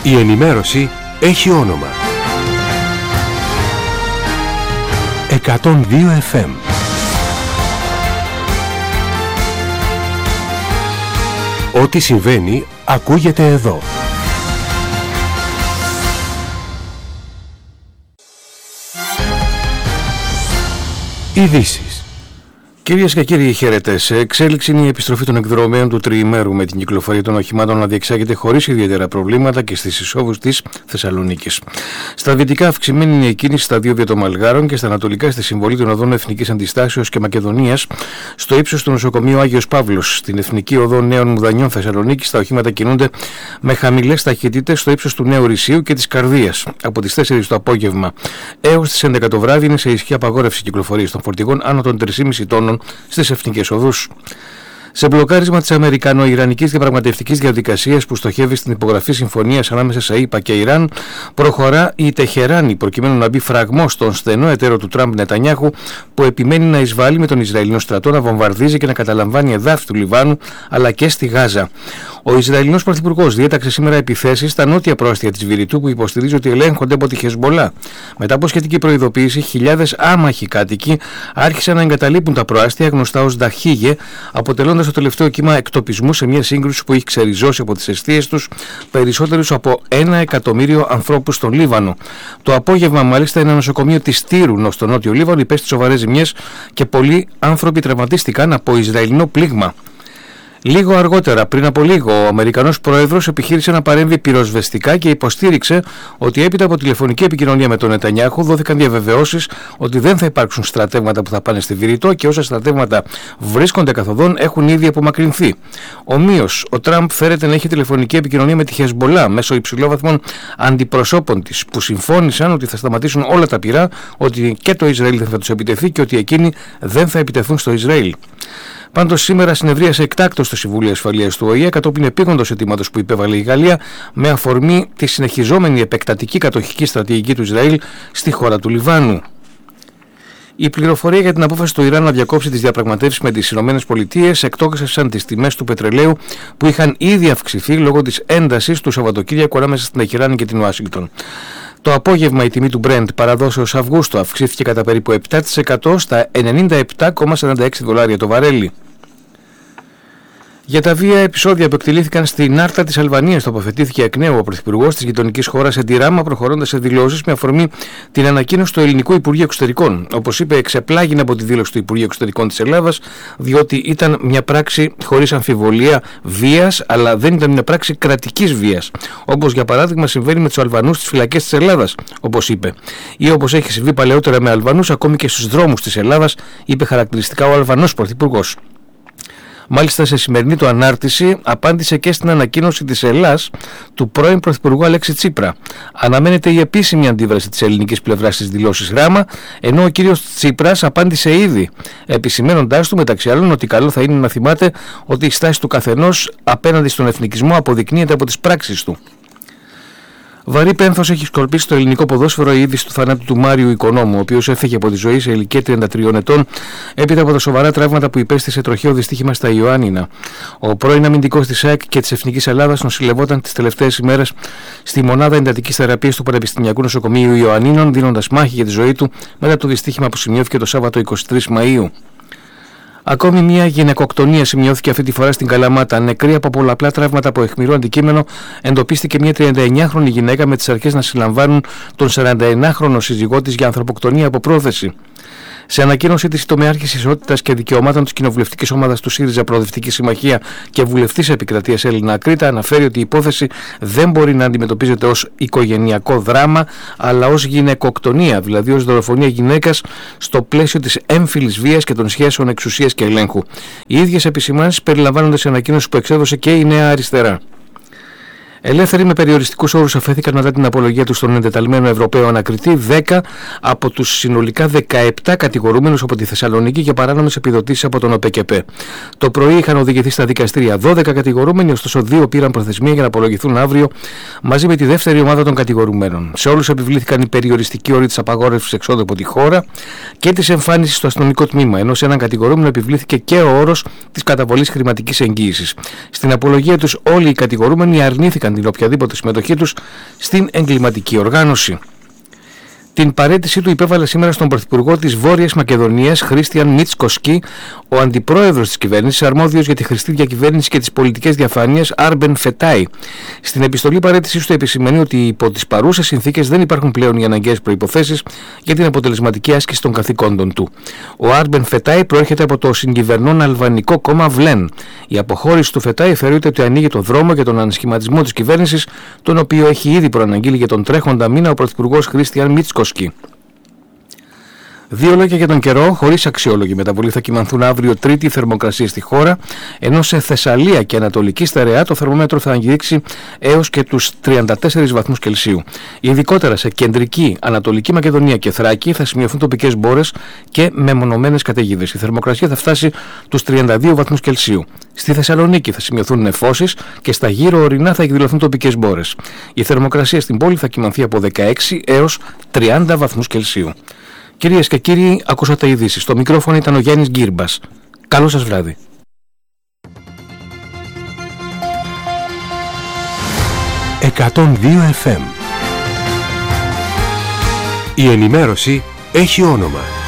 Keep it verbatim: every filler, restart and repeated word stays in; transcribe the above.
Η ενημέρωση έχει όνομα. εκατόν δύο εφ εμ. Ό,τι συμβαίνει ακούγεται εδώ. Ειδήσεις. Κυρίες και κύριοι, χαίρετε. Σε εξέλιξη είναι η επιστροφή των εκδρομέων του τριημέρου, με την κυκλοφορία των οχημάτων να διεξάγεται χωρίς ιδιαίτερα προβλήματα και στις εισόδους της Θεσσαλονίκης. Στα δυτικά αυξημένη είναι η κίνηση στα διόδια των Μαλγάρων και στα ανατολικά στη συμβολή των οδών Εθνικής Αντιστάσεως και Μακεδονίας, στο ύψος του νοσοκομείου Άγιος Παύλος. Στην Εθνική Οδό Νέων Μουδανιών Θεσσαλονίκης τα οχήματα κινούνται με χαμηλές ταχύτητες στο ύψος του Νέου Ρησίου και της Καρδίας. Από τις τέσσερις το απόγευμα έως τις έντεκα το βράδυ είναι σε ισχύ απαγόρευση κυκλοφορίας των φορτηγών άνω των τρία κόμμα πέντε τόνων στις εθνικές οδούς. Σε μπλοκάρισμα της Αμερικανο-Ιρανικής διαπραγματευτικής διαδικασίας που στοχεύει στην υπογραφή συμφωνίας ανάμεσα σε ΗΠΑ και Ιράν, προχωρά η Τεχεράνη προκειμένου να μπει φραγμός στον στενό εταίρο του Τραμπ Νετανιάχου, που επιμένει να εισβάλλει με τον Ισραηλινό στρατό να βομβαρδίζει και να καταλαμβάνει εδάφη του Λιβάνου αλλά και στη Γάζα. Ο Ισραηλινός Πρωθυπουργός διέταξε σήμερα επιθέσεις στα νότια πρόαστια της Βηρητού, που υποστηρίζει ότι ελέγχονται από τη Χεσμολά. Μετά από σχετική προειδοποίηση, χιλιάδες άμαχοι κάτοικοι άρχισαν να εγκαταλείπουν τα προάστια, γνωστά ως Νταχίγε, αποτελώντας το τελευταίο κύμα εκτοπισμού σε μια σύγκρουση που έχει ξεριζώσει από τις αιστείες τους περισσότερους από ένα εκατομμύριο ανθρώπους στον Λίβανο. Το απόγευμα, μάλιστα, ένα νοσοκομείο της Τύρου στο νότιο Λίβανο υπέστη σοβαρές ζημιές και πολλοί άνθρωποι τραυματίστηκαν από Ισραηλινό πλήγμα. Λίγο αργότερα, πριν από λίγο, ο Αμερικανός Πρόεδρος επιχείρησε να παρέμβει πυροσβεστικά και υποστήριξε ότι έπειτα από τηλεφωνική επικοινωνία με τον Νετανιάχου δόθηκαν διαβεβαιώσεις ότι δεν θα υπάρξουν στρατεύματα που θα πάνε στη Βηρητό και όσα στρατεύματα βρίσκονται καθοδόν έχουν ήδη απομακρυνθεί. Ομοίως, ο Τραμπ φέρεται να έχει τηλεφωνική επικοινωνία με τη Χεσμολά μέσω υψηλόβαθμων αντιπροσώπων της, που συμφώνησαν ότι θα σταματήσουν όλα τα πυρά, ότι και το Ισραήλ δεν θα τους επιτεθεί και ότι εκείνοι δεν θα επιτεθούν στο Ισραήλ. Πάντως, σήμερα συνεδρίασε εκτάκτως το Συμβούλιο Ασφαλείας του Ο Η Ε κατόπιν επίγοντος αιτήματος που υπέβαλε η Γαλλία με αφορμή τη συνεχιζόμενη επεκτατική κατοχική στρατηγική του Ισραήλ στη χώρα του Λιβάνου. Η πληροφορία για την απόφαση του Ιράν να διακόψει τις διαπραγματεύσεις με τις ΗΠΑ εκτόξευσαν τις τιμές του πετρελαίου, που είχαν ήδη αυξηθεί λόγω της έντασης του Σαββατοκύριακου ανάμεσα στην Τεχεράνη και την Ουάσιγκτον. Το απόγευμα η τιμή του Brent παραδόσεως Αυγούστου αυξήθηκε κατά περίπου επτά τοις εκατό στα ενενήντα επτά κόμμα σαράντα έξι δολάρια το βαρέλι. Για τα βία επεισόδια που εκτελήθηκαν στην Άρτα της Αλβανίας τοποθετήθηκε εκ νέου ο Πρωθυπουργός της γειτονικής χώρας Εντιράμα, προχωρώντας σε δηλώσεις με αφορμή την ανακοίνωση του Ελληνικού Υπουργείου Εξωτερικών. Όπως είπε, εξεπλάγινε από τη δήλωση του Υπουργείου Εξωτερικών της Ελλάδας, διότι ήταν μια πράξη χωρίς αμφιβολία βίας, αλλά δεν ήταν μια πράξη κρατικής βίας. Όπως για παράδειγμα συμβαίνει με τους Αλβανούς στις φυλακές της Ελλάδας, όπως είπε. Ή όπως έχει συμβεί παλαιότερα με Αλβανούς ακόμη και στους δρόμους της Ελλάδας, είπε χαρακτηριστικά ο Αλβανός Πρωθυπουργός. Μάλιστα, σε σημερινή του ανάρτηση απάντησε και στην ανακοίνωση της Ελλάς του πρώην Πρωθυπουργού Αλέξη Τσίπρα. Αναμένεται η επίσημη αντίδραση της ελληνικής πλευράς στις δηλώσεις Ράμα, ενώ ο κύριος Τσίπρας απάντησε ήδη, επισημαίνοντάς του μεταξύ άλλων ότι καλό θα είναι να θυμάται ότι η στάση του καθενός απέναντι στον εθνικισμό αποδεικνύεται από τις πράξεις του. Βαρύ πένθος έχει σκορπίσει το ελληνικό ποδόσφαιρο η είδηση του θανάτου του Μάριου Οικονόμου, ο οποίος έφυγε από τη ζωή σε ηλικία τριάντα τριών ετών έπειτα από τα σοβαρά τραύματα που υπέστη σε τροχαίο δυστύχημα στα Ιωάννινα. Ο πρώην αμυντικός της ΑΕΚ και της Εθνικής Ελλάδας νοσηλευόταν τις τελευταίες ημέρες στη μονάδα εντατικής θεραπείας του Πανεπιστημιακού Νοσοκομείου Ιωαννίνων, δίνοντας μάχη για τη ζωή του μετά το δυστύχημα που σημειώθηκε το Σάββατο εικοστή τρίτη Μαΐου. Ακόμη μια γυναικοκτονία σημειώθηκε αυτή τη φορά στην Καλαμάτα. Νεκρή από πολλαπλά τραύματα από αιχμηρό αντικείμενο, εντοπίστηκε μια τριανταεννιάχρονη γυναίκα με τις αρχές να συλλαμβάνουν τον σαρανταεννιάχρονο σύζυγό της για ανθρωποκτονία από πρόθεση. Σε ανακοίνωση της τομεάρχης Ισότητας και Δικαιωμάτων της κοινοβουλευτικής ομάδας του ΣΥΡΙΖΑ Προοδευτική Συμμαχία και βουλευτής επικρατείας Έλληνα Ακρίτα, αναφέρει ότι η υπόθεση δεν μπορεί να αντιμετωπίζεται ως οικογενειακό δράμα, αλλά ως γυναικοκτονία, δηλαδή ως δολοφονία γυναίκας στο πλαίσιο της έμφυλης βίας και των σχέσεων εξουσίας και ελέγχου. Οι ίδιες επισημάνσεις περιλαμβάνονται σε ανακοίνωση που εξέδωσε και η Νέα Αριστερά. Ελεύθεροι με περιοριστικούς όρους αφέθηκαν μετά την απολογία του στον εντεταλμένο Ευρωπαίο ανακριτή δέκα από τους συνολικά δεκαεπτά κατηγορούμενους από τη Θεσσαλονίκη για παράνομες επιδοτήσεις από τον ΟΠΕΚΕΠΕ. Το πρωί είχαν οδηγηθεί στα δικαστήρια δώδεκα κατηγορούμενοι, ωστόσο δύο πήραν προθεσμία για να απολογηθούν αύριο μαζί με τη δεύτερη ομάδα των κατηγορουμένων. Σε όλους επιβλήθηκαν οι περιοριστικοί όροι της απαγόρευσης εξόδου από τη χώρα και της εμφάνισης στο αστυνομικό τμήμα, ενώ σε έναν κατηγορούμενο επιβλήθηκε και ο όρος της καταβολής χρηματικής εγγύησης. Στην απολογία τους όλοι οι κατηγορούμενοι αρνήθηκαν την οποιαδήποτε συμμετοχή τους στην εγκληματική οργάνωση. Την παραίτησή του υπέβαλε σήμερα στον Πρωθυπουργό της Βόρειας Μακεδονίας, Χρίστιαν Μίτσκοσκι, ο αντιπρόεδρος της κυβέρνησης, αρμόδιος για τη χρηστή διακυβέρνηση και τις πολιτικές διαφάνειες, Άρμπεν Φετάι. Στην επιστολή παραίτησής του επισημαίνει ότι υπό τις παρούσες συνθήκες δεν υπάρχουν πλέον οι αναγκαίες προϋποθέσεις για την αποτελεσματική άσκηση των καθηκόντων του. Ο Άρμπεν Φετάι προέρχεται από το συγκυβερνών αλβανικό κόμμα Βλέν. Η αποχώρηση του Φετάι θεωρείται ότι ανοίγει το δρόμο για τον ανασχηματισμό της κυβέρνησης, τον οποίο έχει ήδη προαναγγείλει για τον τρέχοντα μήνα ο Πρωθυπουργός Χρίστιαν Μίτσκοσκι. Δύο λόγια για τον καιρό. Χωρίς αξιόλογη μεταβολή θα κυμανθούν αύριο Τρίτη οι θερμοκρασίες στη χώρα, ενώ σε Θεσσαλία και Ανατολική Στερεά το θερμόμετρο θα αγγίξει έως και τους τριάντα τέσσερις βαθμούς Κελσίου. Ειδικότερα σε Κεντρική, Ανατολική Μακεδονία και Θράκη θα σημειωθούν τοπικές μπόρες και μεμονωμένες καταιγίδες. Η θερμοκρασία θα φτάσει τους τριάντα δύο βαθμούς Κελσίου. Στη Θεσσαλονίκη θα σημειωθούν νεφώσεις και στα γύρω ορεινά θα εκδηλωθούν τοπικές μπόρες. Η θερμοκρασία στην πόλη θα κυμανθεί από δεκαέξι έως τριάντα βαθμούς Κελσίου. Κυρίες και κύριοι, ακούσατε ειδήσεις. Στο μικρόφωνο ήταν ο Γιάννης Γκύρμπας. Καλό σας βράδυ. εκατόν δύο εφ εμ. Η ενημέρωση έχει όνομα.